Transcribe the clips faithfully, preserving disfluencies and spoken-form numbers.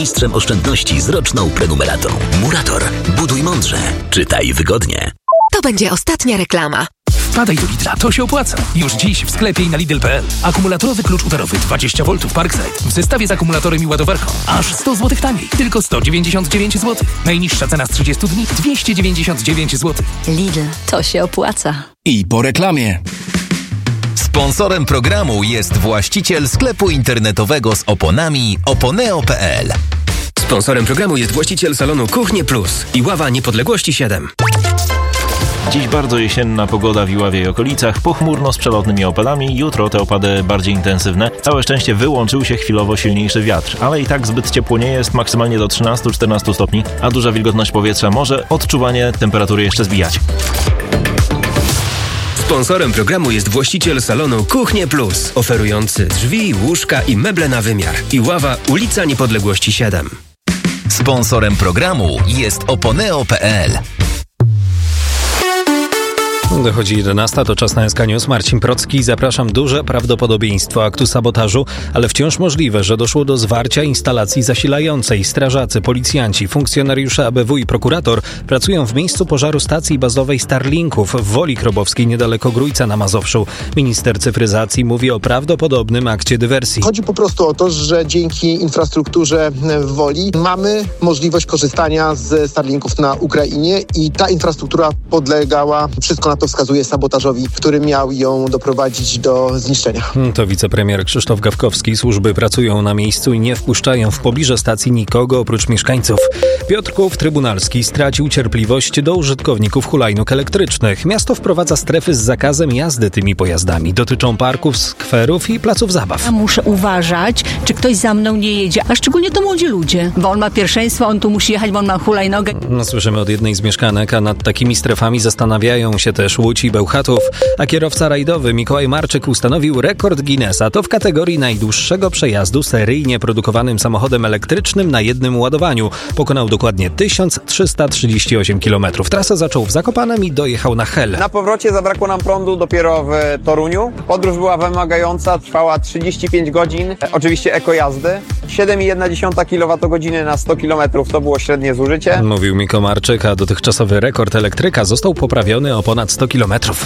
mistrzem oszczędności z roczną prenumeratą. Murator. Buduj mądrze. Czytaj wygodnie. To będzie ostatnia reklama. Wpadaj do Lidla, to się opłaca. Już dziś w sklepie i na Lidl kropka p l. Akumulatorowy klucz udarowy dwadzieścia woltów Parkside w zestawie z akumulatorem i ładowarką. Aż sto złotych taniej. Tylko sto dziewięćdziesiąt dziewięć złotych. Najniższa cena z trzydziestu dni dwieście dziewięćdziesiąt dziewięć złotych. Lidl, to się opłaca. I po reklamie. Sponsorem programu jest właściciel sklepu internetowego z oponami oponeo kropka p l. Sponsorem programu jest właściciel salonu Kuchnie Plus i Ława Niepodległości siedem. Dziś bardzo jesienna pogoda w Iławie i okolicach, pochmurno z przelotnymi opadami, jutro te opady bardziej intensywne. Całe szczęście wyłączył się chwilowo silniejszy wiatr, ale i tak zbyt ciepło nie jest, maksymalnie do trzynastu czternastu stopni, a duża wilgotność powietrza może odczuwanie temperatury jeszcze zbijać. Sponsorem programu jest właściciel salonu Kuchnie Plus, oferujący drzwi, łóżka i meble na wymiar. Iława, ulica Niepodległości siedem. Sponsorem programu jest oponeo kropka p l. Dochodzi jedenasta, to czas na S K News. Marcin Procki, zapraszam. Duże prawdopodobieństwo aktu sabotażu, ale wciąż możliwe, że doszło do zwarcia instalacji zasilającej. Strażacy, policjanci, funkcjonariusze A B W i prokurator pracują w miejscu pożaru stacji bazowej Starlinków w Woli Krobowskiej niedaleko Grójca na Mazowszu. Minister cyfryzacji mówi o prawdopodobnym akcie dywersji. Chodzi po prostu o to, że dzięki infrastrukturze w Woli mamy możliwość korzystania z Starlinków na Ukrainie i ta infrastruktura podlegała, wszystko na to wskazuje, sabotażowi, który miał ją doprowadzić do zniszczenia. To wicepremier Krzysztof Gawkowski. Służby pracują na miejscu i nie wpuszczają w pobliże stacji nikogo oprócz mieszkańców. Piotrków Trybunalski stracił cierpliwość do użytkowników hulajnóg elektrycznych. Miasto wprowadza strefy z zakazem jazdy tymi pojazdami. Dotyczą parków, skwerów i placów zabaw. Ja muszę uważać, czy ktoś za mną nie jedzie, a szczególnie to młodzi ludzie, bo on ma pierwszeństwo, on tu musi jechać, bo on ma hulajnogę. No, słyszymy od jednej z mieszkanek, a nad takimi strefami zastanawiają się też Łódź i Bełchatów, a kierowca rajdowy Mikołaj Marczyk ustanowił rekord Guinnessa. To w kategorii najdłuższego przejazdu seryjnie produkowanym samochodem elektrycznym na jednym ładowaniu. Pokonał dokładnie tysiąc trzysta trzydzieści osiem kilometrów. Trasę zaczął w Zakopanem i dojechał na Hel. Na powrocie zabrakło nam prądu dopiero w Toruniu. Podróż była wymagająca, trwała trzydzieści pięć godzin. Oczywiście ekojazdy. siedem przecinek jedna kilowatogodziny na sto kilometrów to było średnie zużycie. Mówił Miko Marczyk, a dotychczasowy rekord elektryka został poprawiony o ponad sto kilometrów.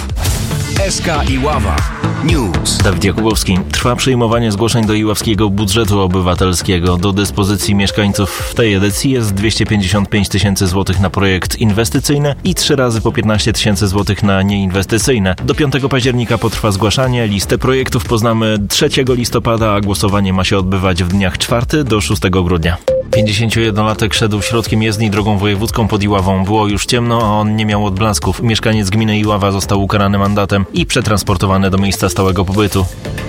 S K Iława News. Dawid Jakubowski. Trwa przyjmowanie zgłoszeń do iławskiego budżetu obywatelskiego. Do dyspozycji mieszkańców w tej edycji jest dwieście pięćdziesiąt pięć tysięcy złotych na projekt inwestycyjny i trzy razy po piętnaście tysięcy złotych na nieinwestycyjne. Do piątego października potrwa zgłaszanie. Listę projektów poznamy trzeciego listopada, a głosowanie ma się odbywać w dniach czwartego do szóstego grudnia. pięćdziesięciojednolatek szedł środkiem jezdni drogą wojewódzką pod Iławą. Było już ciemno, a on nie miał odblasków. Mieszkaniec gminy Iława został ukarany mandatem i przetransportowany do miejsca stałego pobytu.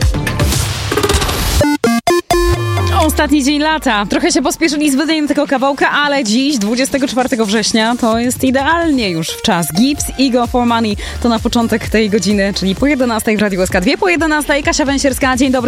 Ostatni dzień lata. Trochę się pospieszyli z wydaniem tego kawałka, ale dziś, dwudziestego czwartego września, to jest idealnie już w czas. Gibbs, Ego for Money to na początek tej godziny, czyli po jedenastej w Radiu S K. Dwie po jedenastej, Kasia Węsierska. Dzień dobry.